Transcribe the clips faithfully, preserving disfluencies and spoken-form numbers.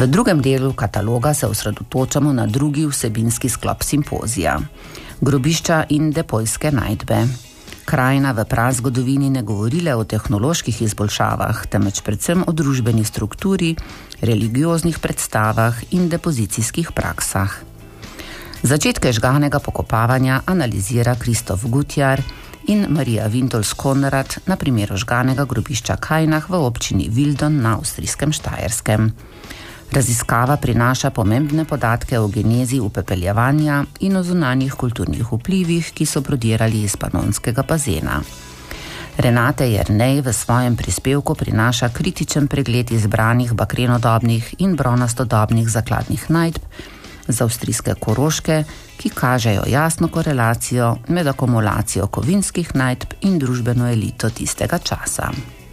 V drugem delu kataloga se osredotočamo na drugi vsebinski sklop simpozija. Grobišča in depojske najdbe. Krajina v prazgodovini ne govorile o tehnoloških izboljšavah, temveč predvsem o družbeni strukturi, religioznih predstavah in depozicijskih praksah. Začetke žganega pokopavanja analizira Kristof Gutjar in Marija Wintels-Konrad na primeru žganega grobišča Kajnach v občini Wildon na avstrijskem Štajerskem. Raziskava prinaša pomembne podatke o genezi upepeljevanja in o zunanjih kulturnih vplivih, ki so prodirali iz panonskega bazena. Renate Jernej v svojem prispevku prinaša kritičen pregled izbranih bakrenodobnih in bronastodobnih zakladnih najdb z avstrijske Koroške, ki kažejo jasno korelacijo med akumulacijo kovinskih najdb in družbeno elito tistega časa.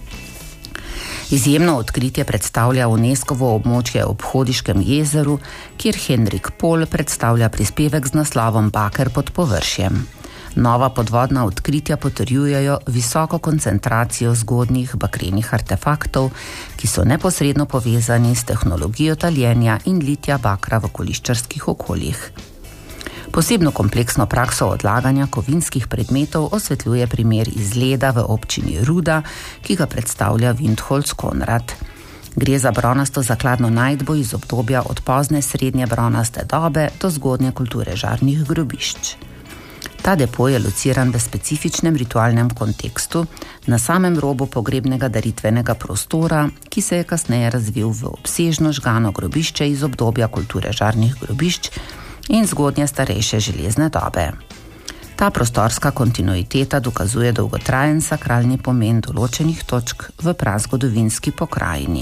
Izjemno odkritje predstavlja UNESCOvo območje ob Hodiškem jezeru, kjer Henrik Pol predstavlja prispevek z naslovom Baker pod površjem. Nova podvodna odkritja potrjujejo visoko koncentracijo zgodnjih bakrenih artefaktov, ki so neposredno povezani s tehnologijo taljenja in litja bakra v koliščarskih okoljih. Posebno kompleksno prakso odlaganja kovinskih predmetov osvetljuje primer izleda v občini Ruda, ki ga predstavlja Wintels-Konrad. Gre za bronasto zakladno najdbo iz obdobja od pozne srednje bronaste dobe do zgodnje kulture žarnih grobišč. Ta depo je lociran v specifičnem ritualnem kontekstu na samem robu pogrebnega daritvenega prostora, ki se je kasneje razvil v obsežno žgano grobišče iz obdobja kulture žarnih grobišč in zgodnje starejše železne dobe. Ta prostorska kontinuiteta dokazuje dolgotrajen sakralni pomen določenih točk v prazgodovinski pokrajini.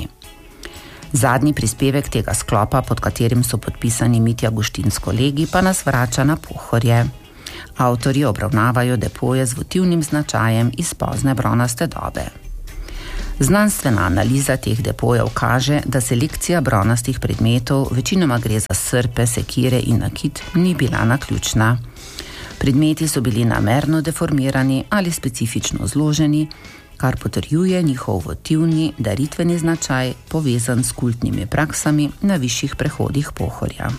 Zadnji prispevek tega sklopa, pod katerim so podpisani Mitja Guštin s kolegi, pa nas vrača na Pohorje. Avtorji obravnavajo depoje z votivnim značajem iz pozne bronaste dobe. Znanstvena analiza teh depojev kaže, da selekcija bronastih predmetov, večinoma gre za srpe, sekire in nakit, ni bila naključna. Predmeti so bili namerno deformirani ali specifično zloženi, kar potrjuje njihov votivni, daritveni značaj, povezan s kultnimi praksami na višjih prehodih Pohorja.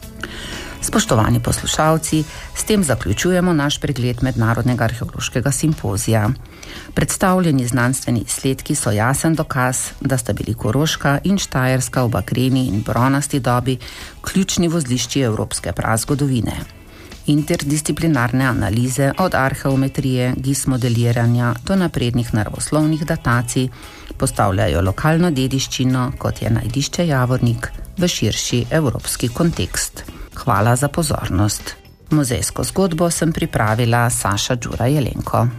Spoštovani poslušalci, s tem zaključujemo naš pregled Mednarodnega arheološkega simpozija. Predstavljeni znanstveni izsledki so jasen dokaz, da sta bili Koroška in Štajerska v bakreni in bronasti dobi ključni vozlišči evropske prazgodovine. Interdisciplinarne analize od arheometrije, gizmodeliranja do naprednih naravoslovnih datacij postavljajo lokalno dediščino, kot je najdišče Javornik, v širši evropski kontekst. Hvala za pozornost. Muzejsko zgodbo sem pripravila Saša Đura Jelenko.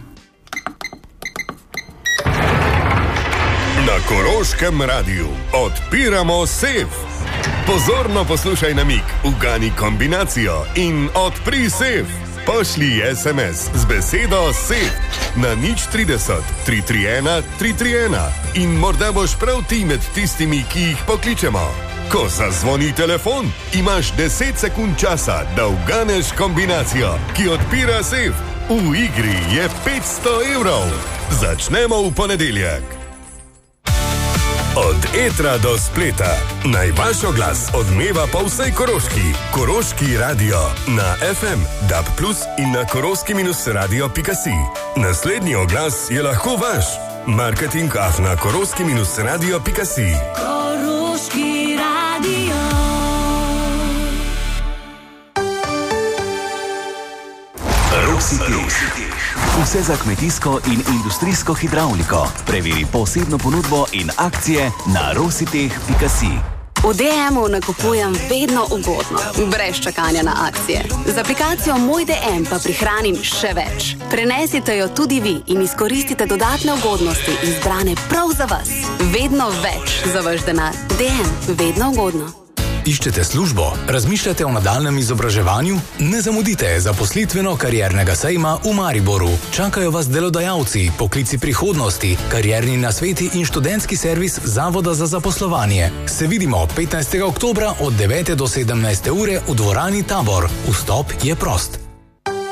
Na Koroškem radiju odpiramo sef. Pozorno poslušaj namig, ugani kombinacijo in odpri sef. Pošlji es em es z besedo sef na nič trideset tri tri ena tri tri ena in morda boš prav ti med tistimi, ki jih pokličemo. Ko zazvoni telefon, imaš deset sekund časa, da uganeš kombinacijo, ki odpira sef. V igri je petsto evrov. Začnemo v ponedeljek. Od etra do spleta. Naj vaš oglas odmeva po vsej Koroški. Koroški radio na ef em, D A B plus in na koroski radio pika si. Naslednji oglas je lahko vaš. Marketing afna koroski radio pika si. Koroški radio. Rositeh. Vse za kmetijsko in industrijsko hidravliko. Preveri posebno ponudbo in akcije na rositeh pika si. V de emu nakupujem vedno ugodno, brez čakanja na akcije. Z aplikacijo Moj de em pa prihranim še več. Prenesite jo tudi vi in izkoristite dodatne ugodnosti izbrane prav za vas. Vedno več za vaš denar. de em, vedno ugodno. Iščete službo? Razmišljate o nadaljnem izobraževanju? Ne zamudite zaposlitveno-kariernega sejma v Mariboru. Čakajo vas delodajalci, poklici prihodnosti, karierni nasveti in študentski servis Zavoda za zaposlovanje. Se vidimo petnajstega oktobra od devete do sedemnajste ure v dvorani Tabor. Vstop je prost.